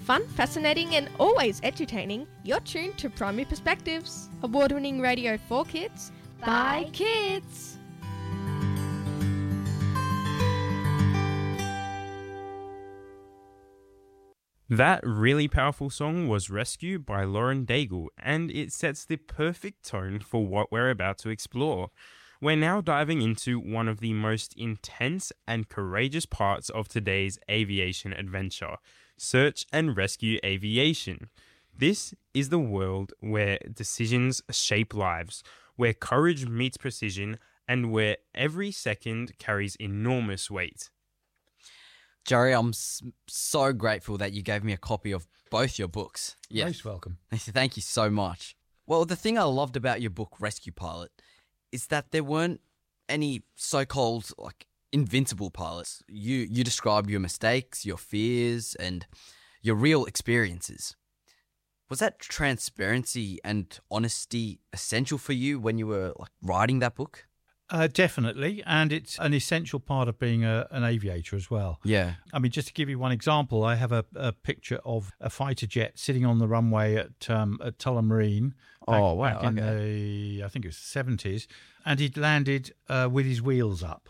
Fun, fascinating and always edutaining, you're tuned to Primary Perspectives. Award-winning radio for kids, by kids. That really powerful song was Rescue by Lauren Daigle, and it sets the perfect tone for what we're about to explore. We're now diving into one of the most intense and courageous parts of today's aviation adventure, search and rescue aviation. This is the world where decisions shape lives, where courage meets precision, and where every second carries enormous weight. Jerry, I'm so grateful that you gave me a copy of both your books. Yeah. Most welcome. Thank you so much. Well, the thing I loved about your book, Rescue Pilot, is that there weren't any so-called invincible pilots. You describe your mistakes, your fears, and your real experiences. Was that transparency and honesty essential for you when you were writing that book? Definitely, and it's an essential part of being an aviator as well. Yeah. I mean, just to give you one example, I have a picture of a fighter jet sitting on the runway at Tullamarine. Back in the, I think it was the 70s, and he'd landed with his wheels up.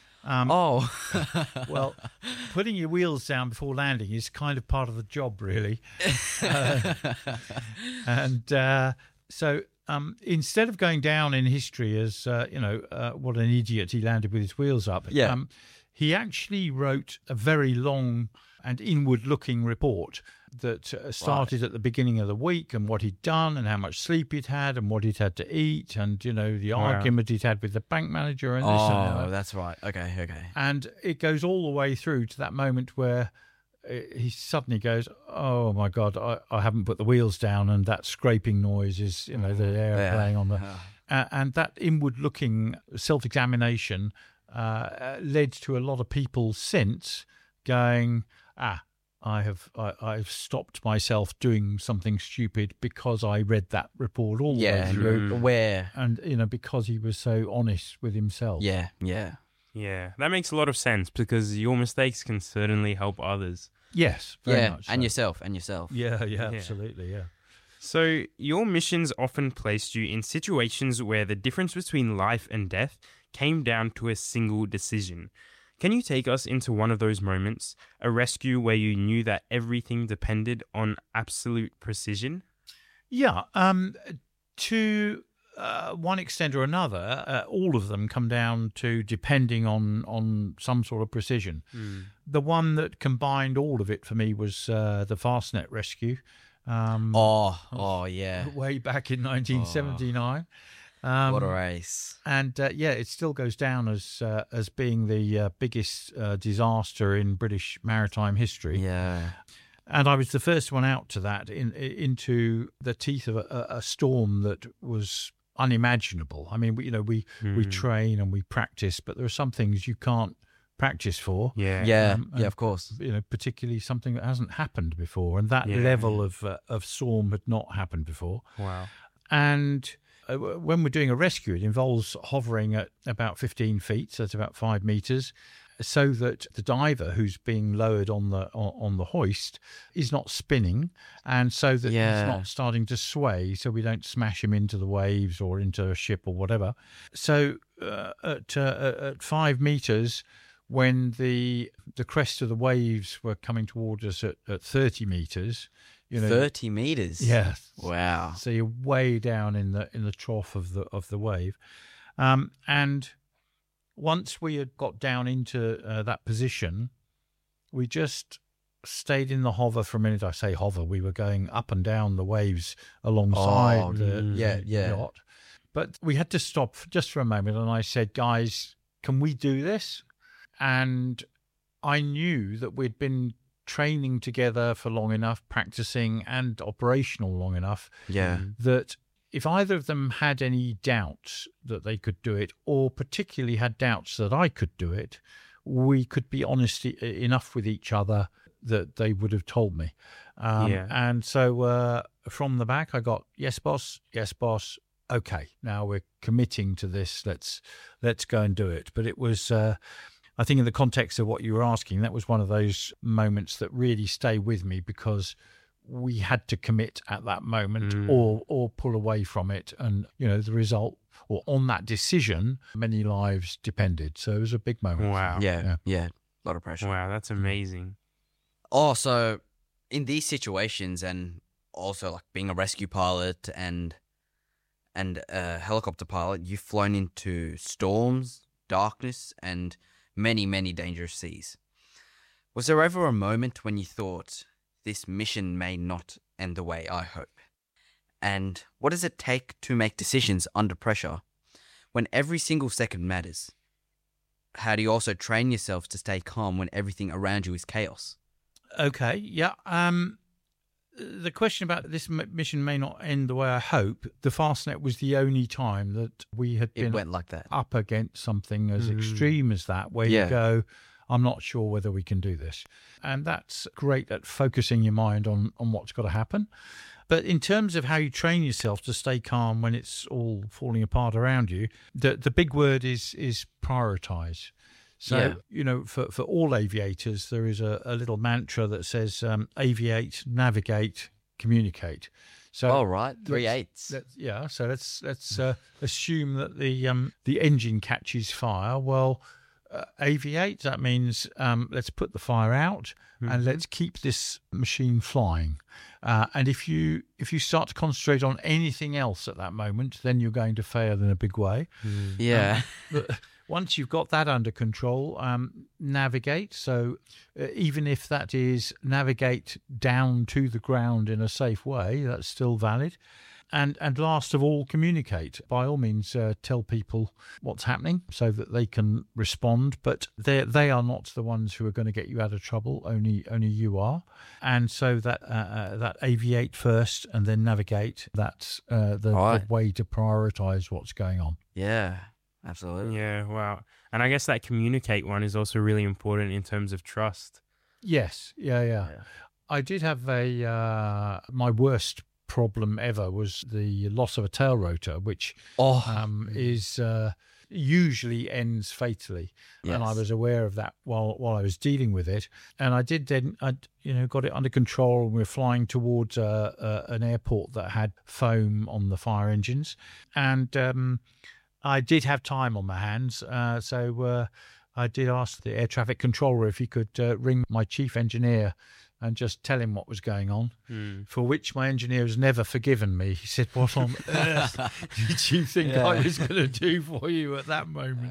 Well, putting your wheels down before landing is kind of part of the job, really. So instead of going down in history as, what an idiot, he landed with his wheels up, he actually wrote a very long and inward-looking report that started at the beginning of the week and what he'd done and how much sleep he'd had and what he'd had to eat and, the argument he'd had with the bank manager and this and that. Oh, that's right. Okay. And it goes all the way through to that moment where he suddenly goes, oh, my God, I haven't put the wheels down, and that scraping noise is, the airplane on the... and that inward-looking self-examination led to a lot of people since going, I've stopped myself doing something stupid because I read that report all the way through. Aware. And, because he was so honest with himself. Yeah. Yeah, that makes a lot of sense because your mistakes can certainly help others. Yes, very much so. And yourself. Yeah, absolutely, yeah. So your missions often placed you in situations where the difference between life and death came down to a single decision. Can you take us into one of those moments, a rescue where you knew that everything depended on absolute precision? Yeah, to one extent or another, all of them come down to depending on some sort of precision. The one that combined all of it for me was the Fastnet rescue. Way back in 1979. What a race. And it still goes down as being the biggest disaster in British maritime history. Yeah. And I was the first one out to that into the teeth of a storm that was unimaginable. I mean, we train and we practice, but there are some things you can't practice for. Of course. Particularly something that hasn't happened before, and that level of storm had not happened before. Wow. And when we're doing a rescue, it involves hovering at about 15 feet, so it's about 5 meters, so that the diver who's being lowered on the hoist is not spinning, and so that he's not starting to sway, so we don't smash him into the waves or into a ship or whatever. So at 5 meters, when the crest of the waves were coming towards us at 30 meters, 30 meters. Yeah. Wow. So you're way down in the trough of the wave, and once we had got down into that position, we just stayed in the hover for a minute. I say hover, we were going up and down the waves alongside the yacht. But we had to stop just for a moment, and I said, guys, can we do this? And I knew that we'd been training together for long enough, practicing and operational long enough, that if either of them had any doubts that they could do it, or particularly had doubts that I could do it, we could be honest enough with each other that they would have told me. And so from the back, I got, yes, boss. Okay, now we're committing to this. Let's go and do it. But it was I think in the context of what you were asking, that was one of those moments that really stay with me, because we had to commit at that moment or pull away from it. And, the result, or on that decision, many lives depended. So it was a big moment. Wow. Yeah. A lot of pressure. Wow, that's amazing. Oh, so in these situations, and also like being a rescue pilot and a helicopter pilot, you've flown into storms, darkness, and many, many dangerous seas. Was there ever a moment when you thought, this mission may not end the way I hope? And what does it take to make decisions under pressure when every single second matters? How do you also train yourself to stay calm when everything around you is chaos? Okay, yeah. The question about this mission may not end the way I hope, the Fastnet was the only time that we had It been went like that. up against something as extreme as that, where Yeah. you go, I'm not sure whether we can do this. And that's great at focusing your mind on what's got to happen. But in terms of how you train yourself to stay calm when it's all falling apart around you, the big word is prioritize. So, for all aviators, there is a little mantra that says aviate, navigate, communicate. So, Oh, right. 3 8s. So let's assume that the engine catches fire. Well, aviate, that means let's put the fire out and let's keep this machine flying. And if you start to concentrate on anything else at that moment, then you're going to fail in a big way. Yeah. But once you've got that under control, navigate. So even if that is navigate down to the ground in a safe way, that's still valid. And last of all, communicate. By all means, tell people what's happening so that they can respond. But they are not the ones who are going to get you out of trouble. Only you are. And so that aviate first and then navigate. That's the way to prioritise what's going on. Yeah. Absolutely. Yeah, wow. And I guess that communicate one is also really important in terms of trust. Yes. Yeah. I did have my worst problem ever was the loss of a tail rotor, which is usually ends fatally. Yes. And I was aware of that while I was dealing with it. And I did then, got it under control. And we were flying towards an airport that had foam on the fire engines. And I did have time on my hands. So I did ask the air traffic controller if he could ring my chief engineer and just tell him what was going on, for which my engineer has never forgiven me. He said, what on earth did you think I was going to do for you at that moment?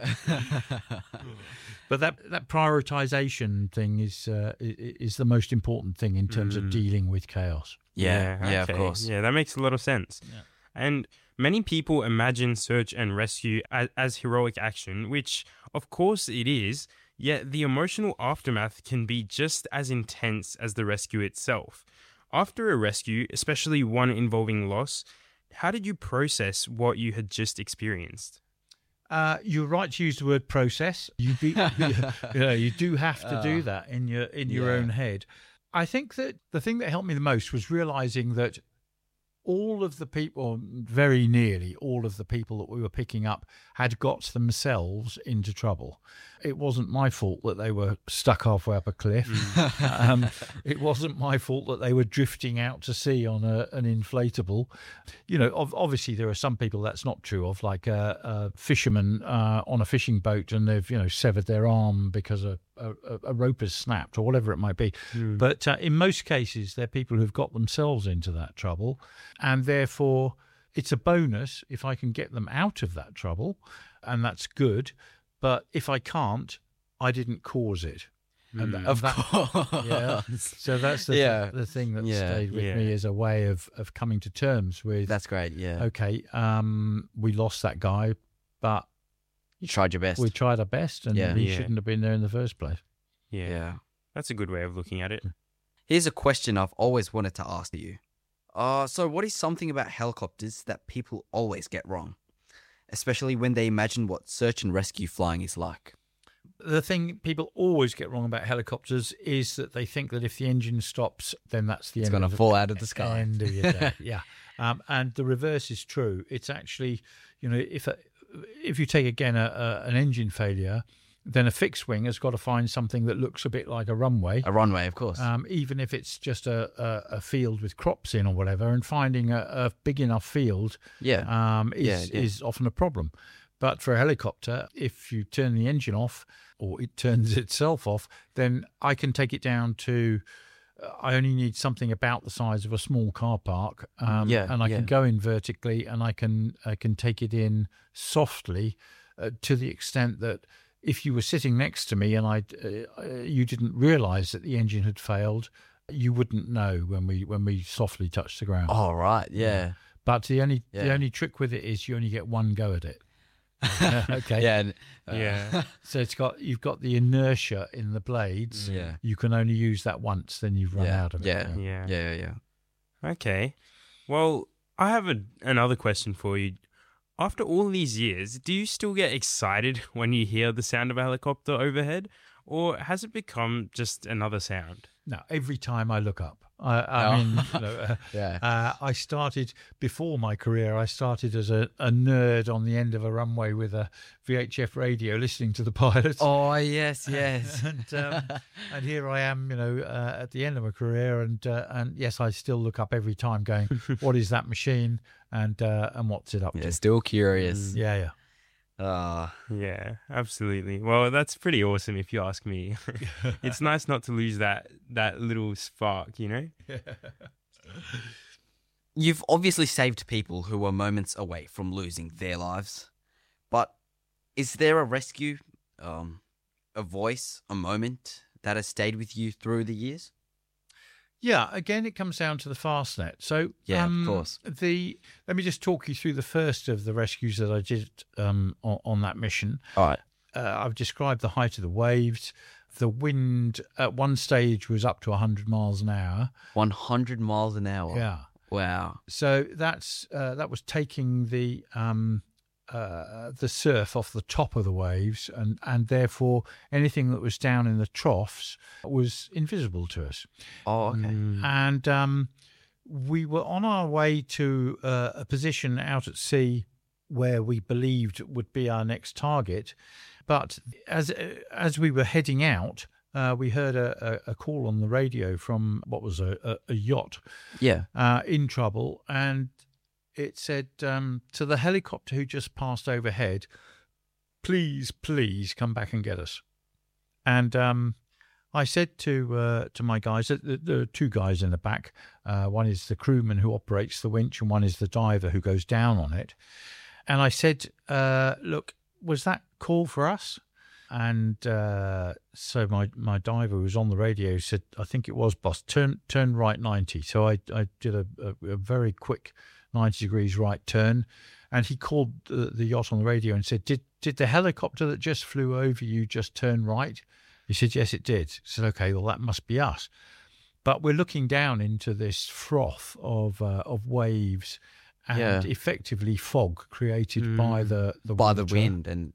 But that prioritisation thing is the most important thing in terms of dealing with chaos. Yeah, okay. of course. Yeah, that makes a lot of sense. Yeah. And many people imagine search and rescue as heroic action, which of course it is, yet the emotional aftermath can be just as intense as the rescue itself. After a rescue, especially one involving loss, how did you process what you had just experienced? You're right to use the word process. You do have to do that in your own head. I think that the thing that helped me the most was realizing that all of the people, very nearly all of the people that we were picking up, had got themselves into trouble. It wasn't my fault that they were stuck halfway up a cliff. It wasn't my fault that they were drifting out to sea on an inflatable. Obviously there are some people that's not true of, like a fisherman on a fishing boat and they've severed their arm because a rope has snapped or whatever it might be. But in most cases, they're people who've got themselves into that trouble, and therefore it's a bonus if I can get them out of that trouble, and that's good. But if I can't, I didn't cause it. And Of course. Yeah. So that's the thing that stayed with me as a way of coming to terms with. That's great. Yeah. Okay, we lost that guy, but You tried your best. we tried our best, and Yeah. he Yeah. shouldn't have been there in the first place. Yeah, that's a good way of looking at it. Here's a question I've always wanted to ask you. So what is something about helicopters that people always get wrong? Especially when they imagine what search and rescue flying is like. The thing people always get wrong about helicopters is that they think that if the engine stops, then that's the It's end. gonna of the- fall out of the sky. End of your day. Yeah, and the reverse is true. It's actually, if you take again an engine failure, then a fixed wing has got to find something that looks a bit like a runway. A runway, of course. Even if it's just a field with crops in or whatever, and finding a big enough field is often a problem. But for a helicopter, if you turn the engine off or it turns itself off, then I can take it down to, I only need something about the size of a small car park, and I can go in vertically, and I can take it in softly to the extent that if you were sitting next to me and you didn't realise that the engine had failed, you wouldn't know when we softly touched the ground. Oh, right, yeah. But the only trick with it is you only get one go at it. Okay. So you've got the inertia in the blades. Yeah. You can only use that once, then you've run out of it. Yeah. Okay. Well, I have another question for you. After all these years, do you still get excited when you hear the sound of a helicopter overhead, or has it become just another sound? No, every time I look up. I mean, I started, before my career, I started as a nerd on the end of a runway with a VHF radio listening to the pilots. Oh, yes. And here I am, at the end of my career, and yes, I still look up every time going, what is that machine, and what's it up to? Still curious. Yeah. Yeah, absolutely. Well, that's pretty awesome if you ask me. It's nice not to lose that little spark, You've obviously saved people who were moments away from losing their lives, but is there a rescue, a voice, a moment that has stayed with you through the years? Yeah, again, it comes down to the Fastnet. So, of course. Let me just talk you through the first of the rescues that I did on that mission. All right. I've described the height of the waves. The wind at one stage was up to 100 miles an hour. 100 miles an hour? Yeah. Wow. So that was taking the surf off the top of the waves, and therefore anything that was down in the troughs was invisible to us. Oh, okay. And we were on our way to a position out at sea where we believed would be our next target. But as we were heading out, we heard a call on the radio from what was a yacht in trouble, and it said to the helicopter who just passed overhead, please come back and get us. And I said to my guys, there are two guys in the back. One is the crewman who operates the winch, and one is the diver who goes down on it. And I said, look, was that call for us? And so my diver who was on the radio said, I think it was, boss, turn right 90. So I did a very quick 90 degrees right turn, and he called the yacht on the radio and said, did the helicopter that just flew over you just turn right? He said, yes, it did. He said, okay, well, that must be us. But we're looking down into this froth of waves and effectively fog created by the wind. And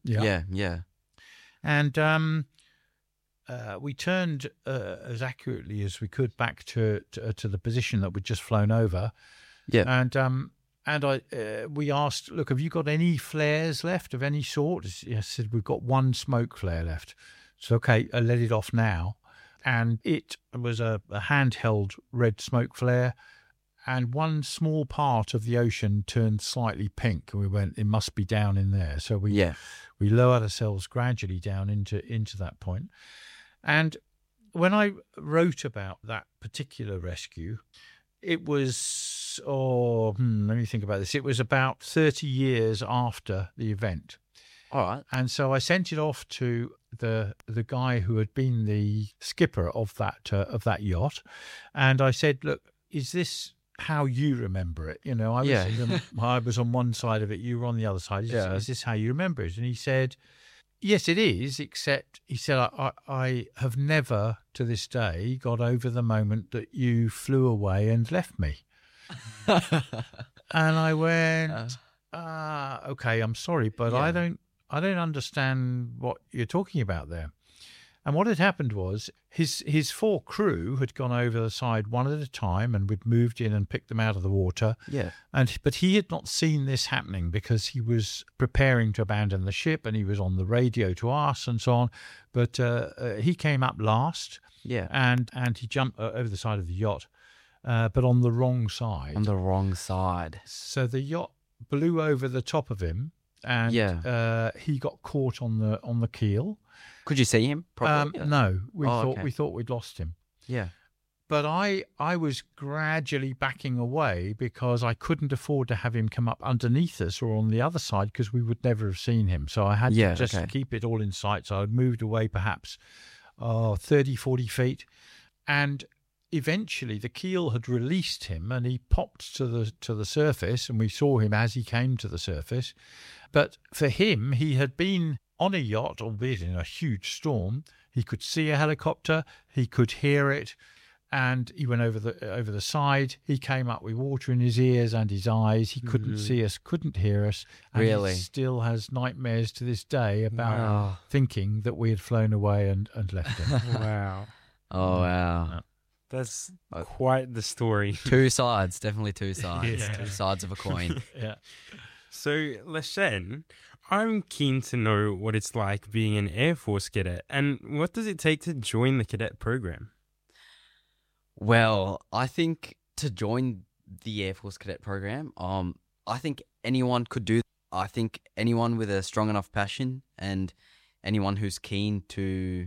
And we turned as accurately as we could back to the position that we'd just flown over. Yeah. And we asked, look, have you got any flares left of any sort? He said, we've got one smoke flare left. So, okay, I let it off now. And it was a handheld red smoke flare, and one small part of the ocean turned slightly pink. And we went, it must be down in there. So we lowered ourselves gradually down into that point. And when I wrote about that particular rescue, it was, let me think about this. It was about 30 years after the event. All right. And so I sent it off to the guy who had been the skipper of that yacht, and I said, "Look, is this how you remember it? I was on one side of it, you were on the other side. Is this how you remember it?" And he said, "Yes, it is. Except," he said, I have never to this day got over the moment that you flew away and left me." And I went, "Okay, I'm sorry, but I don't understand what you're talking about there." And what had happened was his 4 crew had gone over the side one at a time, and we'd moved in and picked them out of the water. Yeah. But he had not seen this happening because he was preparing to abandon the ship, and he was on the radio to us and so on. But he came up last. Yeah. And he jumped over the side of the yacht, but on the wrong side. On the wrong side. So the yacht blew over the top of him, and he got caught on the keel. Could you see him properly? No, we okay. thought we'd lost him. Yeah. But I was gradually backing away because I couldn't afford to have him come up underneath us or on the other side, because we would never have seen him. So I had to just keep it all in sight. So I moved away perhaps 30, 40 feet. And eventually the keel had released him, and he popped to the surface, and we saw him as he came to the surface. But for him, he had been on a yacht, albeit in a huge storm. He could see a helicopter, he could hear it, and he went over the side. He came up with water in his ears and his eyes. He couldn't see us, couldn't hear us. And Really? he still has nightmares to this day about thinking that we had flown away and left him. Wow. Oh, wow. That's quite the story. Two sides, definitely two sides. Yeah. Two sides of a coin. Yeah. So, Leshen, I'm keen to know what it's like being an Air Force cadet, and what does it take to join the cadet program? Well, I think to join the Air Force cadet program, I think anyone could do. I think anyone with a strong enough passion and anyone who's keen to,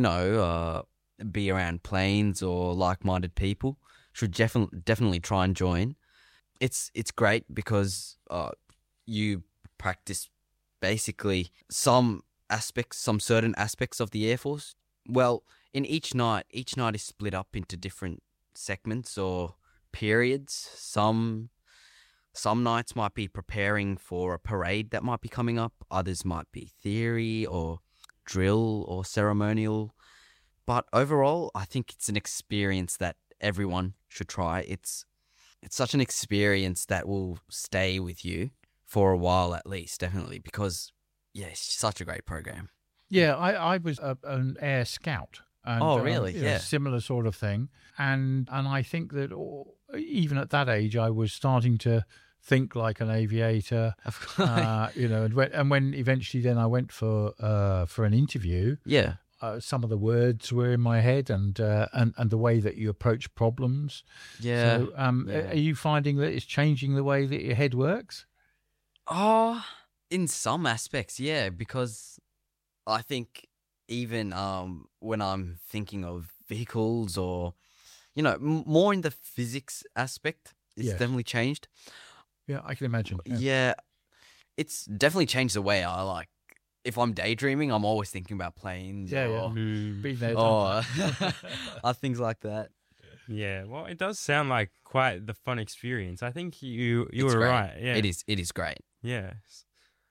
be around planes or like-minded people should definitely try and join. It's great because you practice basically some certain aspects of the Air Force. Well, in each night is split up into different segments or periods. Some nights might be preparing for a parade that might be coming up. Others might be theory or drill or ceremonial. But overall, I think it's an experience that everyone should try. It's such an experience that will stay with you for a while at least, definitely, because, it's such a great program. Yeah, I was an air scout. And, Oh, really? Yeah. Similar sort of thing. And I think that even at that age, I was starting to think like an aviator. Of course. And when eventually then I went for an interview, Yeah. some of the words were in my head, and the way that you approach problems. Yeah. So, are you finding that it's changing the way that your head works? Oh, in some aspects, yeah, because I think even when I'm thinking of vehicles or, more in the physics aspect, it's Yes. definitely changed. Yeah, I can imagine. Yeah, it's definitely changed the way I like. If I'm daydreaming, I'm always thinking about planes. Yeah, or, Been there, or done things like that. Yeah, well, it does sound like quite the fun experience. I think you It's were great. right. Yeah, It is great. Yes,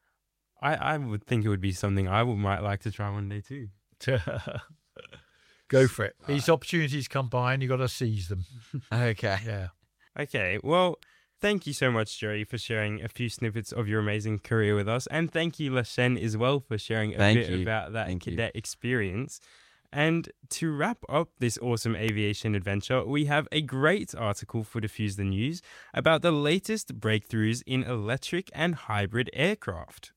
I would think it would be something I might like to try one day too. that. Go for it. These opportunities come by, and you got to seize them. Okay. Yeah. Okay, well, thank you so much, Joey, for sharing a few snippets of your amazing career with us, and thank you, Leshen, as well, for sharing a Thank bit you. about that Thank you. cadet experience. And to wrap up this awesome aviation adventure, we have a great article for Diffuse the News about the latest breakthroughs in electric and hybrid aircraft.